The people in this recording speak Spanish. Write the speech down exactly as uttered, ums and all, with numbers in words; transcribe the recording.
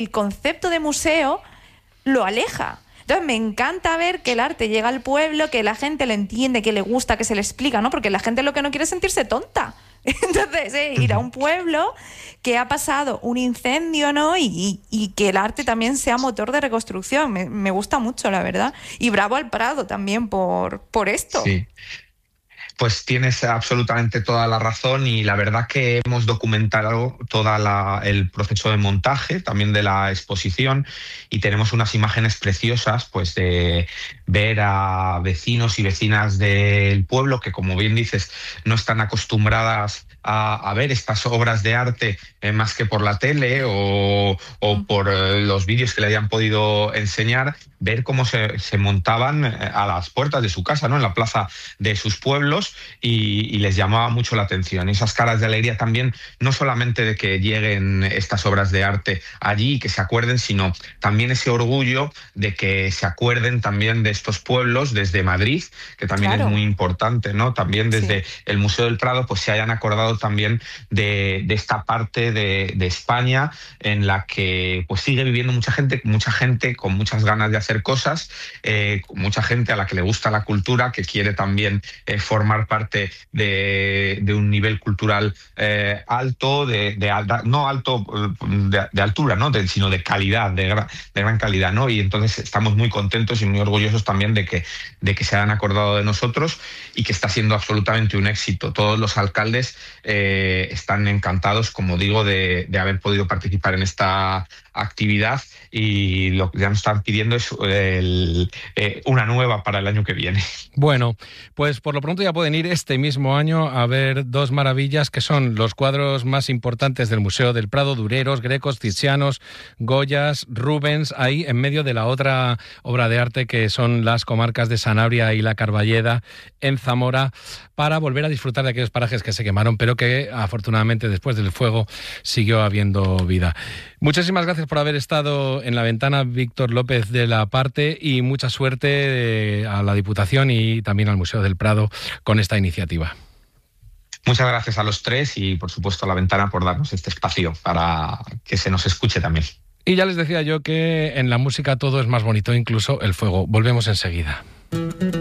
el concepto de museo lo aleja. Entonces me encanta ver que el arte llega al pueblo, que la gente lo entiende, que le gusta, que se le explica, ¿no? Porque la gente lo que no quiere es sentirse tonta. Entonces, eh, ir a un pueblo que ha pasado un incendio, ¿no? Y, y, y que el arte también sea motor de reconstrucción. Me, me gusta mucho, la verdad. Y bravo al Prado también por, por esto. Sí. Pues tienes absolutamente toda la razón, y la verdad que hemos documentado todo el proceso de montaje también de la exposición, y tenemos unas imágenes preciosas pues de ver a vecinos y vecinas del pueblo que, como bien dices, no están acostumbradas a, a ver estas obras de arte eh, más que por la tele o, o mm. por eh, los vídeos que le hayan podido enseñar, ver cómo se, se montaban a las puertas de su casa, ¿no? En la plaza de sus pueblos, y, y les llamaba mucho la atención. Y esas caras de alegría también, no solamente de que lleguen estas obras de arte allí y que se acuerden, sino también ese orgullo de que se acuerden también de estos pueblos desde Madrid, que también claro. es muy importante, ¿no? También desde sí. el Museo del Prado pues se hayan acordado también de, de esta parte de, de España en la que pues sigue viviendo mucha gente, mucha gente con muchas ganas de hacer cosas, eh, mucha gente a la que le gusta la cultura, que quiere también eh, formar parte de, de un nivel cultural eh, alto, de, de alta, no alto de, de altura, ¿no? De, sino de calidad, de gran, de gran calidad, ¿no? Y entonces estamos muy contentos y muy orgullosos también de que, de que se hayan acordado de nosotros, y que está siendo absolutamente un éxito. Todos los alcaldes eh, están encantados, como digo, de, de haber podido participar en esta actividad, y lo que ya nos están pidiendo es el, eh, una nueva para el año que viene. Bueno, pues por lo pronto ya pueden ir este mismo año a ver dos maravillas que son los cuadros más importantes del Museo del Prado: Dureros, Grecos, Ticianos, Goyas, Rubens, ahí en medio de la otra obra de arte que son las comarcas de Sanabria y la Carballeda en Zamora, para volver a disfrutar de aquellos parajes que se quemaron, pero que afortunadamente después del fuego siguió habiendo vida. Muchísimas gracias por haber estado en La Ventana, Víctor López de la Parte, y mucha suerte a la Diputación y también al Museo del Prado con esta iniciativa. Muchas gracias a los tres y, por supuesto, a La Ventana por darnos este espacio para que se nos escuche también. Y ya les decía yo que en la música todo es más bonito, incluso el fuego. Volvemos enseguida.